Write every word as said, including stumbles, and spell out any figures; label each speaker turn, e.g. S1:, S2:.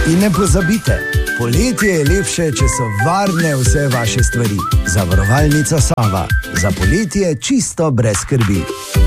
S1: In ne pozabite, poletje je lepše, če so varne vse vaše stvari. Zavarovalnica Sava. Za poletje čisto brez skrbi.